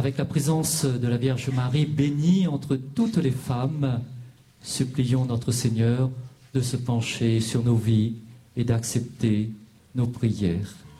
avec la présence de la Vierge Marie bénie entre toutes les femmes, supplions notre Seigneur de se pencher sur nos vies et d'accepter nos prières.